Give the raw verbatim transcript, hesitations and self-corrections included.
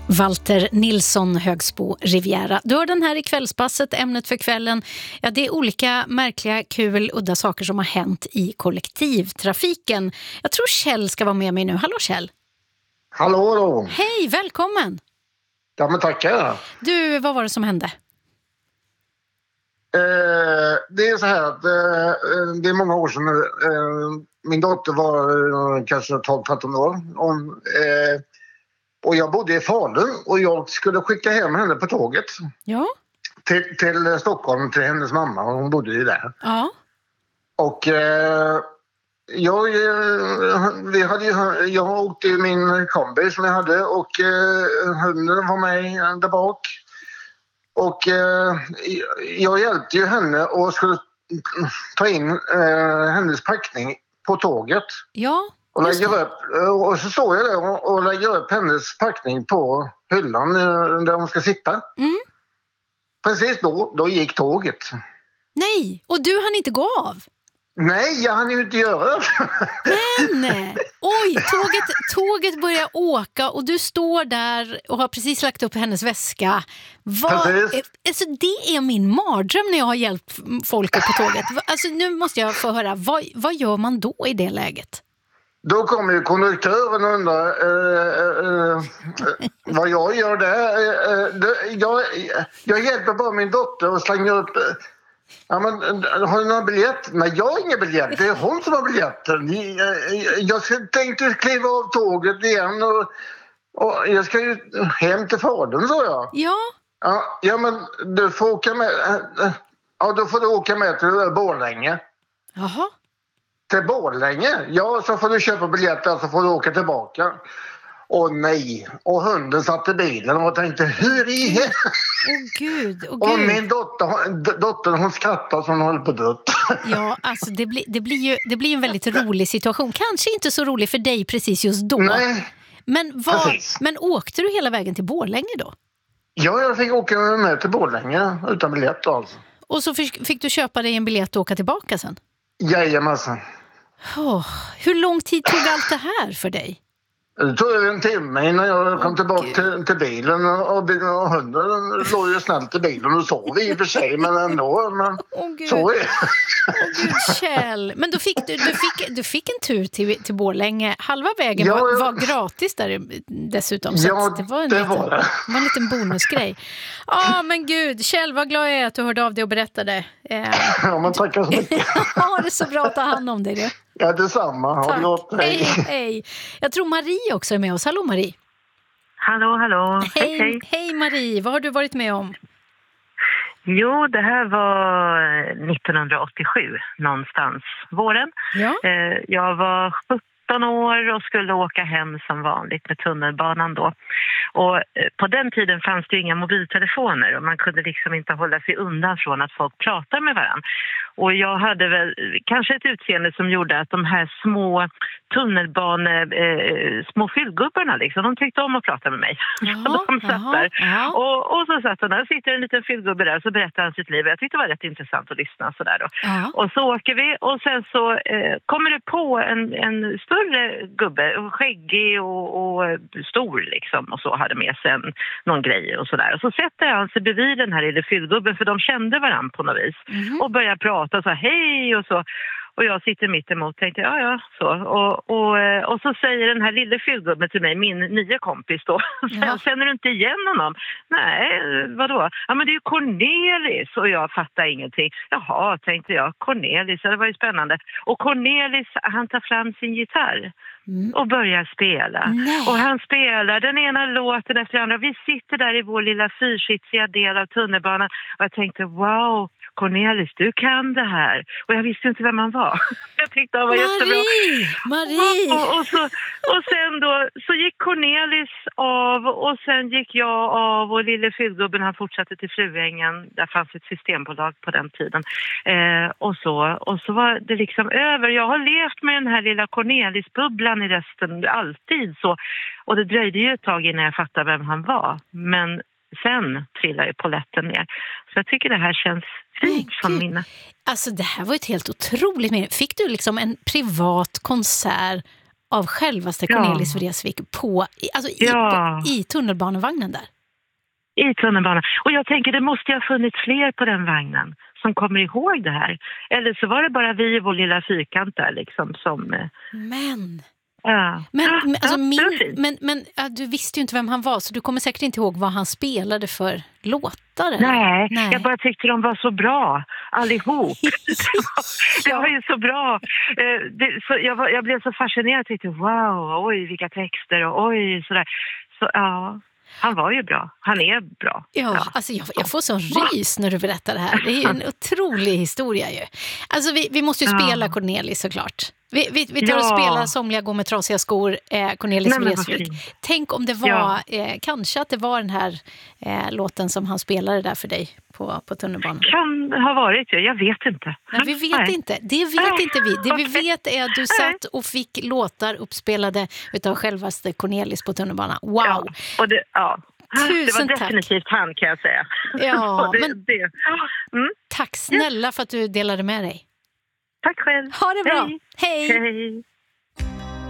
Walter Nilsson, Högsbo Riviera. Du har den här i kvällspasset, ämnet för kvällen. Ja, det är olika märkliga, kul, udda saker som har hänt i kollektivtrafiken. Jag tror Kjell ska vara med mig nu. Hallå Kjell. Hallå då. Hej, välkommen. Ja, men tackar. Du, vad var det som hände? Eh, det är så här att eh, det är många år sedan. Eh, min dotter var eh, kanske tolv tretton år. Och, eh, och jag bodde i Falun och jag skulle skicka hem henne på tåget. Ja. Till, till Stockholm, till hennes mamma. Hon bodde ju där. Ja. Och eh, jag, eh, vi hade ju, jag åkte i min kombi som jag hade och eh, hunden var med där bak. Och eh, jag hjälpte ju henne och skulle ta in eh, hennes packning på tåget. Ja. Och, lägger upp, och så står jag där och, och lägger upp hennes packning på hyllan eh, där hon ska sitta. Mm. Precis då, då gick tåget. Nej, och du hann inte gå av? Nej, jag hann ju inte göra det. Men, oj, tåget, tåget börjar åka och du står där och har precis lagt upp hennes väska. Vad, alltså, det är min mardröm när jag har hjälpt folk upp på tåget. Alltså, nu måste jag få höra, vad, vad gör man då i det läget? Då kommer ju konduktören och undrar eh, eh, vad jag gör där. Eh, det, jag, jag hjälper bara min dotter och slänger upp... Ja, men, har du någon biljett? Nej, jag har ingen biljett. Det är hon som har biljetten. Jag tänkte kliva av tåget igen och, och jag ska ju hem till Falun, sa jag. Ja. Ja, ja, men du får åka med. Ja, då får du åka med till Borlänge. Jaha. Till Borlänge? Ja, så får du köpa biljetter så får du åka tillbaka. Och nej. Och hunden satt i bilen och tänkte, hur i helvete? Åh gud, åh Och gud. min dotter, dotter hon skrattar som hon håller på dött. Ja, alltså det blir, det blir ju det blir en väldigt rolig situation. Kanske inte så rolig för dig precis just då. Nej, men, vad, precis. men åkte du hela vägen till Borlänge då? Ja, jag fick åka med till Borlänge utan biljett alltså. Och så fick, fick du köpa dig en biljett och åka tillbaka sen? Jajamensan. Oh, hur lång tid tog allt det här för dig? Det tog en timme innan jag kom Åh, tillbaka Gud. till, till bilen och, och hunden låg ju snällt i bilen och sov i och för sig, men ändå. Men Åh, Gud. så är det. Åh Gud, Kjell. Men då fick du, du, fick, du fick en tur till, till Borlänge. Halva vägen Ja, var, jag- var gratis där dessutom. Så Ja, att det var en, det liten, var det. var en liten bonusgrej. Ja, ah, men gud. Kjell, vad glad jag är att du hörde av dig och berättade. Eh, Ja, men tackar så mycket. ha det så bra, ta hand om dig du. Ja, detsamma. Ha det gott. Tack. Hej, hej. Jag tror Marie också är med oss. Hallå Marie. Hallå, hallå. Hej, Hej, hej. hej Marie. Vad har du varit med om? Jo, det här var nittonhundraåttiosju, någonstans våren. Ja. Eh, Jag var sjutton år och skulle åka hem som vanligt med tunnelbanan då. Och eh, på den tiden fanns det ju inga mobiltelefoner och man kunde liksom inte hålla sig undan från att folk pratar med varandra. Och jag hade väl kanske ett utseende som gjorde att de här små tunnelbane, eh, små fyllgubbarna liksom, de tyckte om att prata med mig. Jaha, de satt jaha, där. jaha. Och, och så satt han där, sitter en liten fyllgubbe där och så berättar han sitt liv. Jag tyckte det var rätt intressant att lyssna sådär då. Ja. Och så åker vi och sen så eh, kommer det på en, en större gubbe, skäggig och, och stor liksom, och så hade med sig en, någon grej och sådär. Och så sätter han sig bredvid den här lilla fyllgubben för de kände varandra på något vis. Mhm. Och börjar prata så här, hej och så. Och jag sitter mitt emot och tänkte, ja, ja, så. Och, och, eh, och så säger den här lilla fyllgubben till mig, min nya kompis då. Ja. Känner du inte igen honom? Nej, vadå? Ja, men det är ju Cornelis. Och jag fattar ingenting. Jaha, tänkte jag. Cornelis, ja, det var ju spännande. Och Cornelis, han tar fram sin gitarr. Mm. Och börjar spela. Nej. Och han spelar den ena låten efter den andra. Vi sitter där i vår lilla fyrsitsiga del av tunnelbanan. Och jag tänkte, wow, Cornelis, du kan det här. Och jag visste inte vem han var. Jag tyckte han var jättebra. Marie! Marie! Och, och, och, så, och sen då så gick Cornelis av och sen gick jag av och lille fyllgubben han fortsatte till Fruängen. Där fanns ett systembolag på den tiden. Eh, och, så, och så var det liksom över. Jag har levt med den här lilla Cornelis-bubblan i resten alltid så. Och det dröjde ju ett tag innan jag fattade vem han var. Men sen trillade ju polletten ner. Så jag tycker det här känns fint som minne. Alltså det här var ett helt otroligt minne. Fick du liksom en privat konsert av självaste Cornelis Ja. Vreeswijk på, alltså i, Ja. på, i tunnelbanevagnen där. I tunnelbanan. Och jag tänker, det måste ju ha funnits fler på den vagnen som kommer ihåg det här. Eller så var det bara vi i vår lilla fyrkant där liksom som... eh, Men... Ja. Men, Ja, men, alltså ja, det var min, fint. men, men ja, du visste ju inte vem han var, så du kommer säkert inte ihåg vad han spelade för låtar. Eller? Nej, Nej. jag bara tyckte de var så bra, allihop. Det var ju så bra. Eh, det, så jag, var, jag blev så fascinerad och tyckte, wow, oj vilka texter och oj sådär. Så ja, han var ju bra. Han är bra. Ja, Ja. alltså jag, jag får sån rys när du berättar det här. Det är ju en otrolig historia ju. Alltså vi, vi måste ju Ja. spela Cornelis såklart. Vi, vi, vi tar och Ja. spelar Somliga går med trasiga skor, eh, Cornelis Nej, men vad Vreeswijk. fint. Tänk om det var, Ja. eh, kanske att det var den här eh, låten som han spelade där för dig på, på tunnelbanan. Kan ha varit det, jag vet inte. Nej, vi vet Nej. inte. Det vet Nej. inte vi. Det vi Okej. vet är att du satt och fick låtar uppspelade utav självaste Cornelis på tunnelbanan. Wow! Ja, och det, ja. det Tusen var tack. definitivt han kan jag säga. Ja, Och det, men- det. Mm. Tack snälla för att du delade med dig. Tack själv. Ha det bra! Hej. Hej. Hej.